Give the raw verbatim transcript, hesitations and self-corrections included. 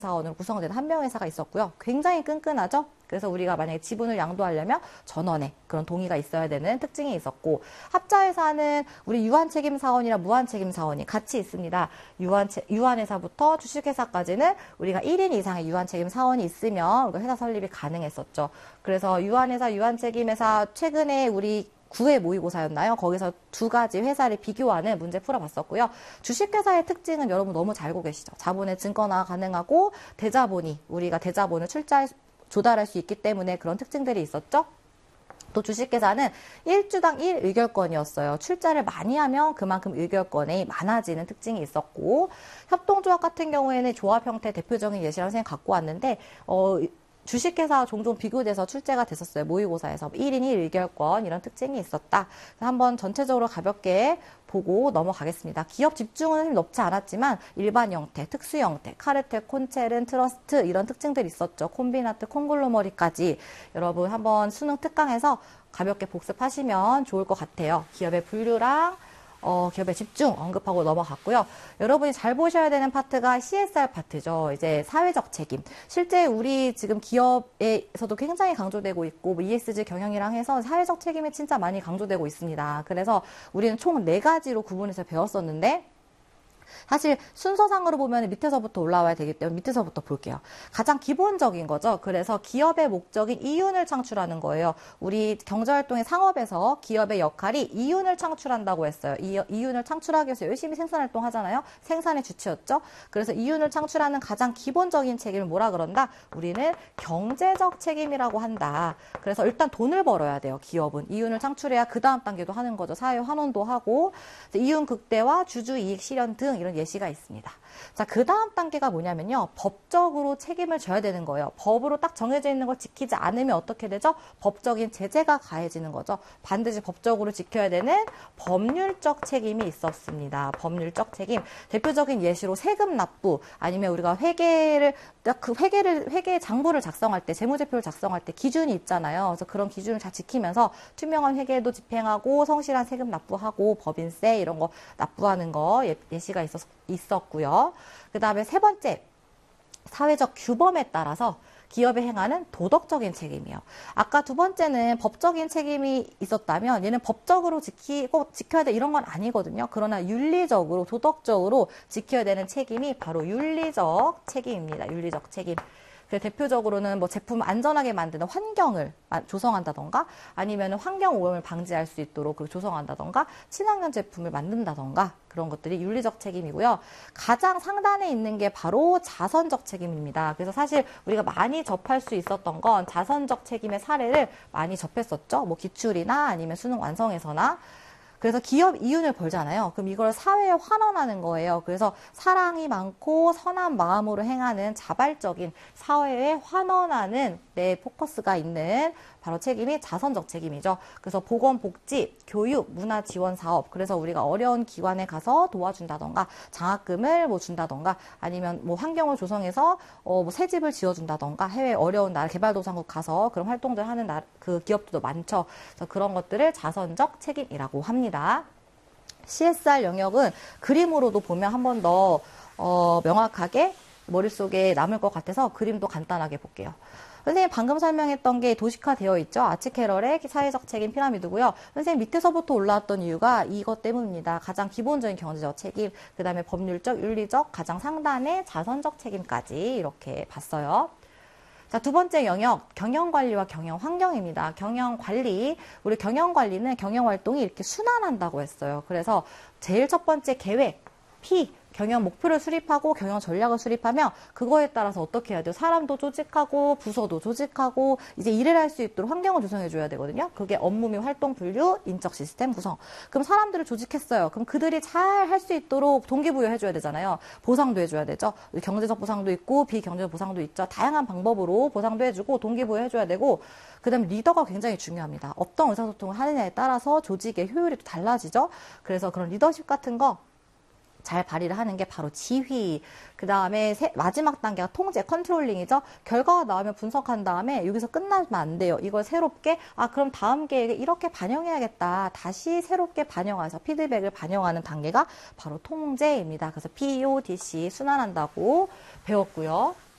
사원으로 구성된 한 명 회사가 있었고요. 굉장히 끈끈하죠. 그래서 우리가 만약에 지분을 양도하려면 전원의 그런 동의가 있어야 되는 특징이 있었고, 합자회사는 우리 유한책임사원이랑 무한책임사원이 같이 있습니다. 유한, 유한회사부터 주식회사까지는 우리가 일 인 이상의 유한책임사원이 있으면 우리가 회사 설립이 가능했었죠. 그래서 유한회사, 유한책임회사 최근에 우리 구 회 모의고사였나요? 거기서 두 가지 회사를 비교하는 문제 풀어봤었고요. 주식회사의 특징은 여러분 너무 잘 알고 계시죠? 자본의 증권화가 가능하고 대자본이, 우리가 대자본을 출자할, 조달할 수 있기 때문에 그런 특징들이 있었죠. 또 주식회사는 일 주당 일 의결권이었어요. 출자를 많이 하면 그만큼 의결권이 많아지는 특징이 있었고, 협동조합 같은 경우에는 조합 형태 대표적인 예시라고 생각 갖고 왔는데, 어, 주식회사와 종종 비교돼서 출제가 됐었어요. 모의고사에서 일 인 일 의결권 이런 특징이 있었다. 한번 전체적으로 가볍게 보고 넘어가겠습니다. 기업 집중은 높지 않았지만 일반 형태, 특수 형태, 카르텔, 콘체른, 트러스트 이런 특징들이 있었죠. 콤비나트, 콩글로머리까지 여러분 한번 수능 특강에서 가볍게 복습하시면 좋을 것 같아요. 기업의 분류랑 어, 기업의 집중 언급하고 넘어갔고요. 여러분이 잘 보셔야 되는 파트가 씨에스알 파트죠. 이제 사회적 책임. 실제 우리 지금 기업에서도 굉장히 강조되고 있고, 뭐 이에스지 경영이랑 해서 사회적 책임이 진짜 많이 강조되고 있습니다. 그래서 우리는 총 네 가지로 구분해서 배웠었는데, 사실 순서상으로 보면 밑에서부터 올라와야 되기 때문에 밑에서부터 볼게요. 가장 기본적인 거죠. 그래서 기업의 목적인 이윤을 창출하는 거예요. 우리 경제활동의 상업에서 기업의 역할이 이윤을 창출한다고 했어요. 이, 이윤을 창출하기 위해서 열심히 생산활동 하잖아요. 생산의 주체였죠. 그래서 이윤을 창출하는 가장 기본적인 책임을 뭐라 그런다? 우리는 경제적 책임이라고 한다. 그래서 일단 돈을 벌어야 돼요. 기업은. 이윤을 창출해야 그 다음 단계도 하는 거죠. 사회 환원도 하고, 이윤 극대화, 주주이익 실현 등 이런 예시가 있습니다. 자, 그 다음 단계가 뭐냐면요. 법적으로 책임을 져야 되는 거예요. 법으로 딱 정해져 있는 걸 지키지 않으면 어떻게 되죠? 법적인 제재가 가해지는 거죠. 반드시 법적으로 지켜야 되는 법률적 책임이 있었습니다. 법률적 책임. 대표적인 예시로 세금 납부, 아니면 우리가 회계를, 그 회계를, 회계 장부를 작성할 때, 재무제표를 작성할 때 기준이 있잖아요. 그래서 그런 기준을 잘 지키면서 투명한 회계도 집행하고, 성실한 세금 납부하고, 법인세 이런 거 납부하는 거 예, 예시가 있었, 있었고요. 그 다음에 세 번째, 사회적 규범에 따라서 기업에 행하는 도덕적인 책임이에요. 아까 두 번째는 법적인 책임이 있었다면 얘는 법적으로 지키고 지켜야 돼 이런 건 아니거든요. 그러나 윤리적으로, 도덕적으로 지켜야 되는 책임이 바로 윤리적 책임입니다. 윤리적 책임. 대표적으로는 뭐 제품 안전하게 만드는 환경을 조성한다던가, 아니면 환경 오염을 방지할 수 있도록 조성한다던가, 친환경 제품을 만든다던가, 그런 것들이 윤리적 책임이고요. 가장 상단에 있는 게 바로 자선적 책임입니다. 그래서 사실 우리가 많이 접할 수 있었던 건 자선적 책임의 사례를 많이 접했었죠. 뭐 기출이나 아니면 수능 완성에서나. 그래서 기업 이윤을 벌잖아요. 그럼 이걸 사회에 환원하는 거예요. 그래서 사랑이 많고 선한 마음으로 행하는 자발적인 사회에 환원하는 내 포커스가 있는 바로 책임이 자선적 책임이죠. 그래서 보건복지, 교육, 문화 지원 사업. 그래서 우리가 어려운 기관에 가서 도와준다던가, 장학금을 뭐 준다던가, 아니면 뭐 환경을 조성해서 어 뭐 새 집을 지어준다던가, 해외 어려운 나라 개발도상국 가서 그런 활동들 하는 나, 그 기업들도 많죠. 그래서 그런 것들을 자선적 책임이라고 합니다. 씨에스알 영역은 그림으로도 보면 한 번 더 어, 명확하게 머릿속에 남을 것 같아서 그림도 간단하게 볼게요. 선생님 방금 설명했던 게 도식화되어 있죠. 아츠캐럴의 사회적 책임 피라미드고요. 선생님 밑에서부터 올라왔던 이유가 이것 때문입니다. 가장 기본적인 경제적 책임, 그 다음에 법률적, 윤리적, 가장 상단의 자선적 책임까지 이렇게 봤어요. 자, 두 번째 영역, 경영관리와 경영환경입니다. 경영관리, 우리 경영관리는 경영활동이 이렇게 순환한다고 했어요. 그래서 제일 첫 번째 계획, P, 경영 목표를 수립하고 경영 전략을 수립하면 그거에 따라서 어떻게 해야 돼요? 사람도 조직하고 부서도 조직하고 이제 일을 할 수 있도록 환경을 조성해 줘야 되거든요. 그게 업무 및 활동 분류, 인적 시스템 구성. 그럼 사람들을 조직했어요. 그럼 그들이 잘 할 수 있도록 동기부여 해줘야 되잖아요. 보상도 해줘야 되죠. 경제적 보상도 있고 비경제적 보상도 있죠. 다양한 방법으로 보상도 해주고 동기부여 해줘야 되고, 그 다음에 리더가 굉장히 중요합니다. 어떤 의사소통을 하느냐에 따라서 조직의 효율이 또 달라지죠. 그래서 그런 리더십 같은 거 잘 발휘를 하는 게 바로 지휘. 그 다음에 마지막 단계가 통제, 컨트롤링이죠. 결과가 나오면 분석한 다음에 여기서 끝나면 안 돼요. 이걸 새롭게, 아 그럼 다음 계획에 이렇게 반영해야겠다. 다시 새롭게 반영해서 피드백을 반영하는 단계가 바로 통제입니다. 그래서 피 오 디 씨 순환한다고 배웠고요.